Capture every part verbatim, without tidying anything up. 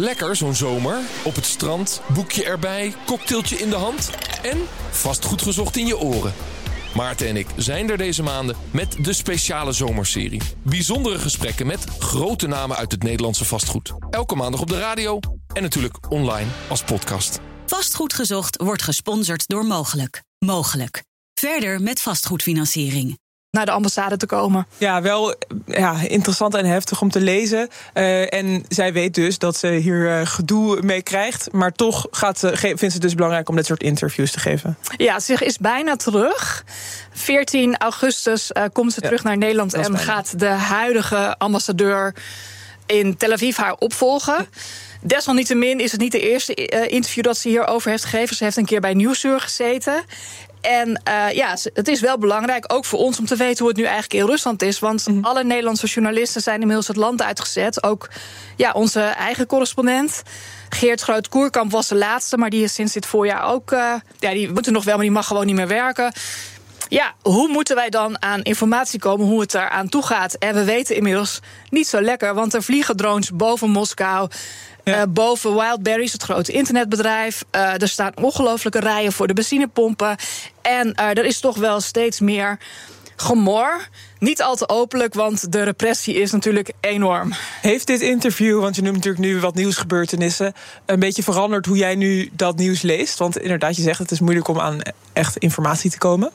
Lekker zo'n zomer. Op het strand, boekje erbij, cocktailtje in de hand en vastgoed gezocht in je oren. Maarten en ik zijn er deze maanden met de speciale zomerserie. Bijzondere gesprekken met grote namen uit het Nederlandse vastgoed. Elke maandag op de radio en natuurlijk online als podcast. Vastgoed gezocht wordt gesponsord door Mogelijk. Mogelijk. Verder met vastgoedfinanciering. Naar de ambassade te komen. Ja, wel ja, interessant en heftig om te lezen. Uh, en zij weet dus dat ze hier uh, gedoe mee krijgt. Maar toch gaat ze, vindt ze het dus belangrijk om dit soort interviews te geven. Ja, ze is bijna terug. veertien augustus uh, komt ze ja, terug naar Nederland en bijna. Gaat de huidige ambassadeur in Tel Aviv haar opvolgen. Desalniettemin is het niet de eerste uh, interview dat ze hierover heeft gegeven. Ze heeft een keer bij Nieuwsuur gezeten. En uh, ja, het is wel belangrijk, ook voor ons, om te weten hoe het nu eigenlijk in Rusland is. Want mm-hmm. alle Nederlandse journalisten zijn inmiddels het land uitgezet. Ook ja, onze eigen correspondent. Geert Groot-Koerkamp was de laatste, maar die is sinds dit voorjaar ook... Uh, ja, die moet er nog wel, maar die mag gewoon niet meer werken. Ja, hoe moeten wij dan aan informatie komen hoe het eraan toe gaat? En we weten inmiddels niet zo lekker, want er vliegen drones boven Moskou. Ja. Uh, boven Wildberries, het grote internetbedrijf. Uh, er staan ongelooflijke rijen voor de benzinepompen. En uh, er is toch wel steeds meer gemor. Niet al te openlijk, want de repressie is natuurlijk enorm. Heeft dit interview, want je noemt natuurlijk nu wat nieuwsgebeurtenissen, een beetje veranderd hoe jij nu dat nieuws leest? Want inderdaad, je zegt het is moeilijk om aan echt informatie te komen.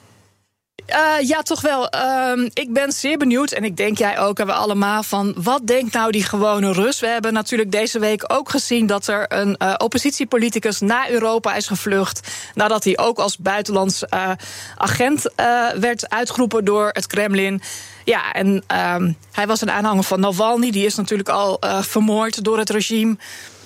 Uh, ja, toch wel. Uh, ik ben zeer benieuwd, en ik denk jij ook, en we allemaal, van wat denkt nou die gewone Rus? We hebben natuurlijk deze week ook gezien dat er een uh, oppositiepoliticus naar Europa is gevlucht, nadat hij ook als buitenlands uh, agent uh, werd uitgeroepen door het Kremlin. Ja, en uh, hij was een aanhanger van Navalny, die is natuurlijk al uh, vermoord door het regime.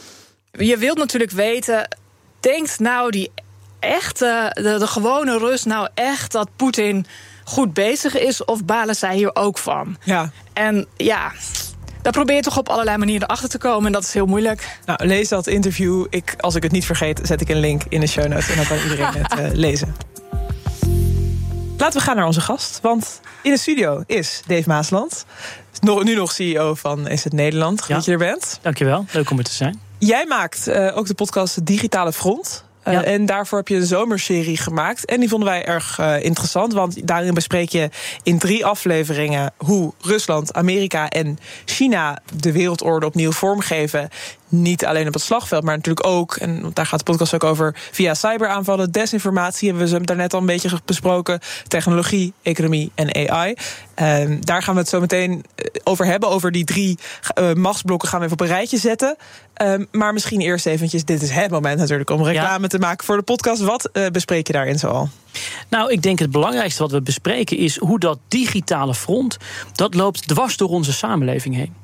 Je wilt natuurlijk weten, denkt nou die echt de, de, de gewone Rus nou echt dat Poetin goed bezig is, of balen zij hier ook van? Ja. En ja, daar probeer je toch op allerlei manieren achter te komen, en dat is heel moeilijk. Nou, lees dat interview. Ik, als ik het niet vergeet, zet ik een link in de show notes en dan kan iedereen het uh, lezen. Laten we gaan naar onze gast, want in de studio is Dave Maasland. Nog, nu nog C E O van Is het Nederland. Goed ja. dat je er bent. Dankjewel, leuk om er te zijn. Jij maakt uh, ook de podcast Digitale Front. Uh, ja. En daarvoor heb je een zomerserie gemaakt. En die vonden wij erg uh, interessant. Want daarin bespreek je in drie afleveringen hoe Rusland, Amerika en China de wereldorde opnieuw vormgeven. Niet alleen op het slagveld, maar natuurlijk ook, en daar gaat de podcast ook over, via cyberaanvallen, desinformatie, hebben we ze daarnet al een beetje besproken, technologie, economie en A I. Uh, daar gaan we het zo meteen over hebben, over die drie uh, machtsblokken gaan we even op een rijtje zetten. Uh, maar misschien eerst eventjes, dit is het moment natuurlijk om reclame ja. te maken voor de podcast. Wat uh, bespreek je daarin zoal? Nou, ik denk het belangrijkste wat we bespreken is hoe dat digitale front, dat loopt dwars door onze samenleving heen.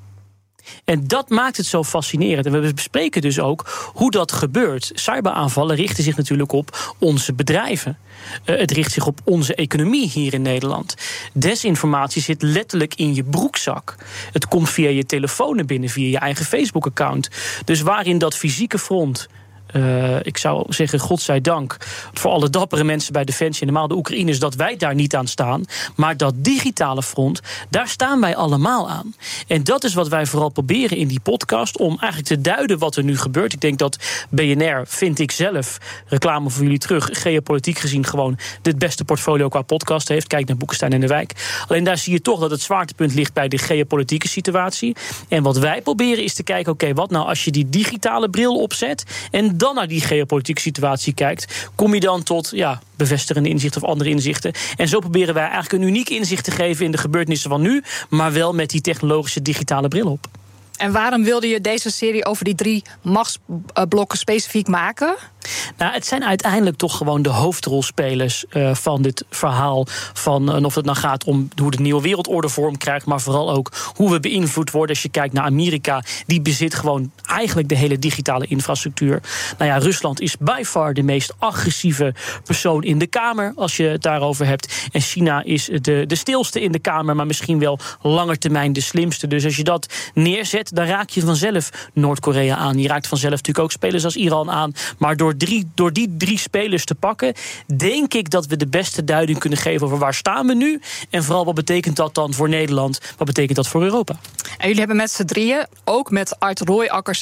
En dat maakt het zo fascinerend. En we bespreken dus ook hoe dat gebeurt. Cyberaanvallen richten zich natuurlijk op onze bedrijven. Uh, het richt zich op onze economie hier in Nederland. Desinformatie zit letterlijk in je broekzak. Het komt via je telefoon naar binnen, via je eigen Facebook-account. Dus waarin dat fysieke front, Uh, ik zou zeggen, godzijdank voor alle dappere mensen bij Defensie en normaal de Oekraïners, dat wij daar niet aan staan. Maar dat digitale front, daar staan wij allemaal aan. En dat is wat wij vooral proberen in die podcast, om eigenlijk te duiden wat er nu gebeurt. Ik denk dat B N R, vind ik zelf, reclame voor jullie terug, geopolitiek gezien gewoon het beste portfolio qua podcast heeft. Kijk naar Boekenstein en de Wijk. Alleen daar zie je toch dat het zwaartepunt ligt bij de geopolitieke situatie. En wat wij proberen is te kijken, oké, okay, wat nou als je die digitale bril opzet en dan naar die geopolitieke situatie kijkt, kom je dan tot ja, bevestigende inzichten of andere inzichten. En zo proberen wij eigenlijk een uniek inzicht te geven in de gebeurtenissen van nu, maar wel met die technologische digitale bril op. En waarom wilde je deze serie over die drie machtsblokken specifiek maken? Nou, het zijn uiteindelijk toch gewoon de hoofdrolspelers uh, van dit verhaal. Van, uh, of het nou gaat om hoe de nieuwe wereldorde vorm krijgt, maar vooral ook hoe we beïnvloed worden. Als je kijkt naar Amerika, die bezit gewoon eigenlijk de hele digitale infrastructuur. Nou ja, Rusland is by far de meest agressieve persoon in de Kamer, als je het daarover hebt. En China is de, de stilste in de Kamer, maar misschien wel langetermijn de slimste. Dus als je dat neerzet, dan raak je vanzelf Noord-Korea aan. Je raakt vanzelf natuurlijk ook spelers als Iran aan. Maar door Drie, door die drie spelers te pakken, denk ik dat we de beste duiding kunnen geven over waar staan we nu. En vooral wat betekent dat dan voor Nederland? Wat betekent dat voor Europa? En jullie hebben met z'n drieën, ook met Art Royakkers